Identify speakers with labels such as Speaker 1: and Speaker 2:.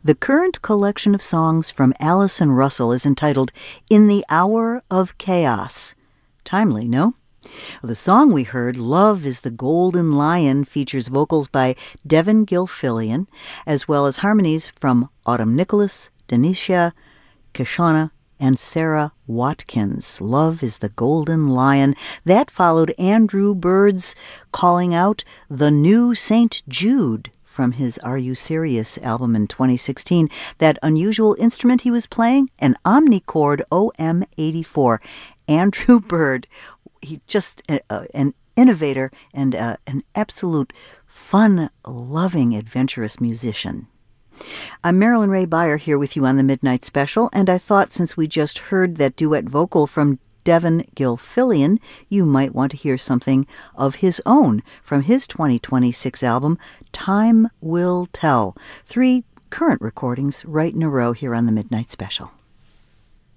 Speaker 1: The current collection of songs from Allison Russell is entitled In the Hour of Chaos. Timely, no? The song we heard, Love is the Golden Lion, features vocals by Devin Gilfillian, as well as harmonies from Autumn Nicholas, Denisha, Kishana, and Sarah Watkins. Love is the Golden Lion. That followed Andrew Bird's Calling Out the New St. Jude from his Are You Serious album in 2016. That unusual instrument he was playing, an Omnichord OM84. Andrew Bird, he's just an innovator and an absolute fun-loving, adventurous musician. I'm Marilyn Ray Beyer here with you on the Midnight Special, and I thought since we just heard that duet vocal from Devin Gilfillian, you might want to hear something of his own from his 2026 album, Time Will Tell. 3 current recordings right in a row here on the Midnight Special.